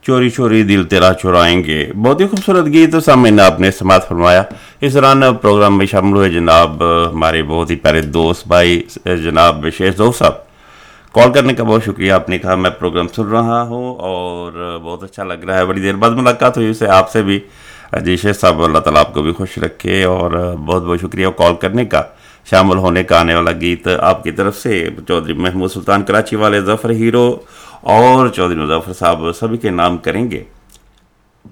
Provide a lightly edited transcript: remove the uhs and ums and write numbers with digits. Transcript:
चोरी चोरी दिल तेरा चुराएंगे। बहुत ही खूबसूरत गीत सामने आपने समात फरमाया। इस दौरान प्रोग्राम में शामिल हुए जनाब हमारे बहुत ही प्यारे दोस्त भाई जनाब शेख ज़ोफ साहब। कॉल करने का बहुत शुक्रिया। आपने कहा मैं प्रोग्राम सुन रहा हूँ और बहुत अच्छा लग रहा है। बड़ी देर बाद मुलाकात हुई उससे आपसे भी। जी शेख साहब, अल्लाह ताला आपको भी खुश रखे और बहुत बहुत शुक्रिया कॉल करने का, शामिल होने का। आने वाला गीत आपकी तरफ से चौधरी महमूद सुल्तान कराची वाले, जफ़र हीरो और चौधरी मुज़फ़्फ़र साहब सभी के नाम करेंगे।